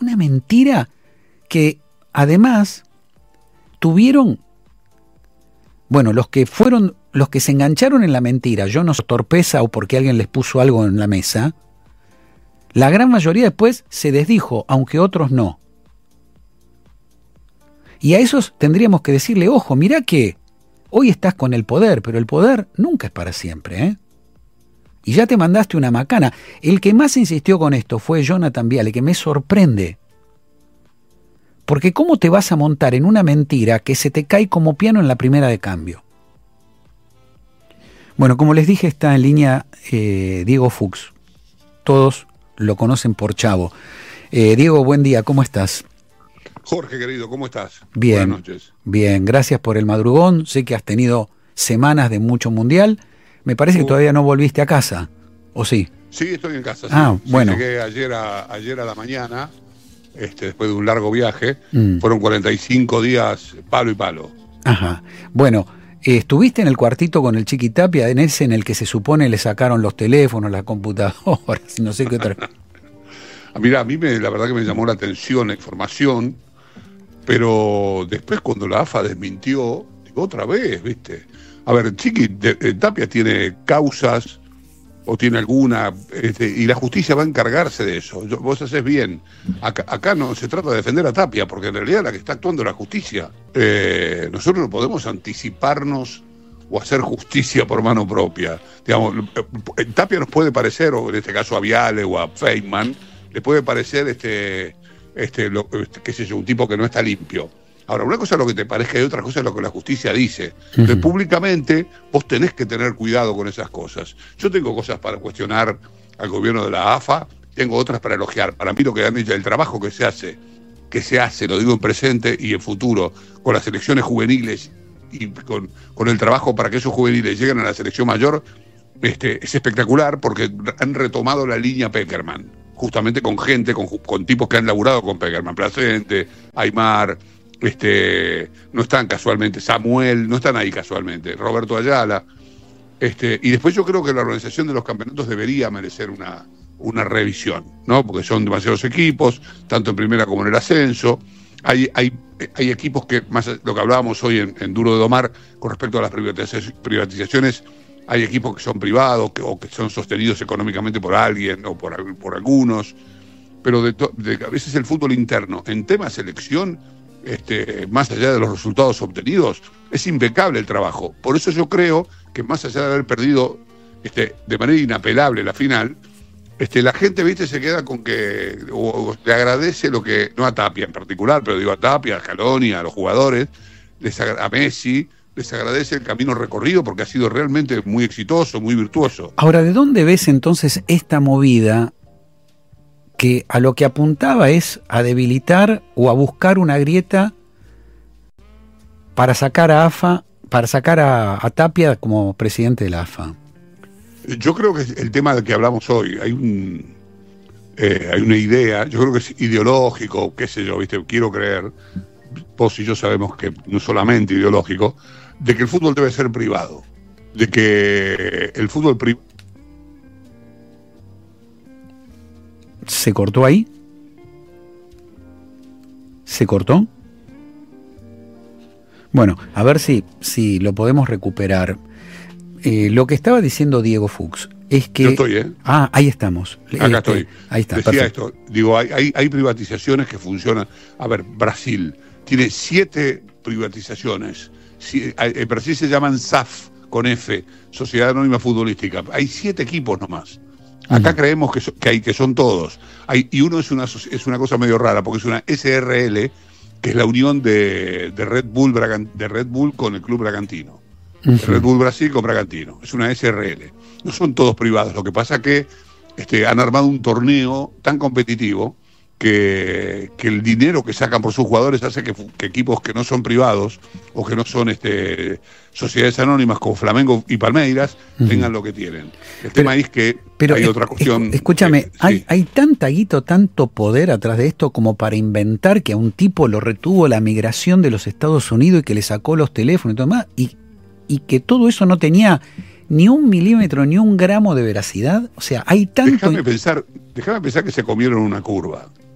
una mentira que además tuvieron, bueno, los que se engancharon en la mentira, yo no sé, torpeza o porque alguien les puso algo en la mesa, la gran mayoría después se desdijo, aunque otros no. Y a esos tendríamos que decirle, ojo, mirá que hoy estás con el poder, pero el poder nunca es para siempre, ¿eh? Y ya te mandaste una macana. El que más insistió con esto fue Jonathan Viale, que me sorprende. Porque ¿cómo te vas a montar en una mentira que se te cae como piano en la primera de cambio? Bueno, como les dije, está en línea Diego Fuchs. Todos lo conocen por Chavo. Diego, buen día, ¿cómo estás? Jorge, querido, ¿cómo estás? Bien, buenas noches. Bien, gracias por el madrugón. Sé que has tenido semanas de mucho mundial. Me parece que todavía no volviste a casa, ¿o sí? Sí, estoy en casa. Sí. Bueno. Llegué ayer a la mañana, después de un largo viaje. Fueron 45 días palo y palo. Ajá. Bueno, ¿estuviste en el cuartito con el Chiqui Tapia, en ese en el que se supone le sacaron los teléfonos, las computadoras, no sé qué otra? Mirá, a mí la verdad que me llamó la atención la información, pero después cuando la AFA desmintió, digo, otra vez, ¿viste? A ver, Chiqui Tapia tiene causas o tiene alguna, y la justicia va a encargarse de eso. Vos hacés bien. Acá no se trata de defender a Tapia, porque en realidad la que está actuando es la justicia. Nosotros no podemos anticiparnos o hacer justicia por mano propia. Digamos, Tapia nos puede parecer, o en este caso a Viale o a Feynman, le puede parecer qué sé yo, un tipo que no está limpio. Ahora, una cosa es lo que te parezca y otra cosa es lo que la justicia dice. Entonces, públicamente, vos tenés que tener cuidado con esas cosas. Yo tengo cosas para cuestionar al gobierno de la AFA, tengo otras para elogiar. Para mí lo que han dicho, el trabajo que se hace, lo digo en presente y en futuro, con las selecciones juveniles y con el trabajo para que esos juveniles lleguen a la selección mayor, es espectacular porque han retomado la línea Pekerman, justamente con gente, con tipos que han laburado con Pekerman, Placente, Aymar, no están casualmente, Samuel, no están ahí casualmente, Roberto Ayala, y después yo creo que la organización de los campeonatos debería merecer una revisión, ¿no? Porque son demasiados equipos, tanto en primera como en el ascenso. Hay equipos que, más lo que hablábamos hoy en Duro de Domar, con respecto a las privatizaciones, hay equipos que son privados o que son sostenidos económicamente por alguien o por algunos, pero a veces el fútbol interno, en tema selección, más allá de los resultados obtenidos, es impecable el trabajo. Por eso yo creo que más allá de haber perdido de manera inapelable la final, la gente, viste, se queda con que o le agradece lo que, no a Tapia en particular, pero digo a Tapia, a Scaloni, a los jugadores, a Messi, les agradece el camino recorrido porque ha sido realmente muy exitoso, muy virtuoso. Ahora, ¿de dónde ves entonces esta movida que a lo que apuntaba es a debilitar o a buscar una grieta para sacar a AFA, para sacar a Tapia como presidente de la AFA? Yo creo que el tema del que hablamos hoy, hay una idea, yo creo que es ideológico, qué sé yo, ¿viste? Quiero creer, vos y yo sabemos que no solamente ideológico, de que el fútbol debe ser privado, de que el fútbol privado... ¿Se cortó ahí? ¿Se cortó? Bueno, a ver si lo podemos recuperar. Lo que estaba diciendo Diego Fuchs es que... Yo estoy, ahí estamos. Acá estoy. Ahí está, decía perfecto. Esto, digo, hay privatizaciones que funcionan. A ver, Brasil tiene 7 privatizaciones. En Brasil se llaman SAF, con F, Sociedad Anónima Futbolística. Hay 7 equipos nomás. Acá creemos que son todos. Y uno es una cosa medio rara, porque es una SRL, que es la unión de Red Bull con el Club Bragantino. Red Bull Brasil con Bragantino. Es una SRL. No son todos privados. Lo que pasa que han armado un torneo tan competitivo que el dinero que sacan por sus jugadores hace que equipos que no son privados o que no son sociedades anónimas como Flamengo y Palmeiras tengan lo que tienen. El tema es que hay otra cuestión. Escúchame, sí. hay tanta guito, tanto poder atrás de esto como para inventar que a un tipo lo retuvo la migración de los Estados Unidos y que le sacó los teléfonos y todo más, y que todo eso no tenía ni 1 milímetro, ni 1 gramo de veracidad. O sea, hay tanto... Déjame pensar que se comieron una curva.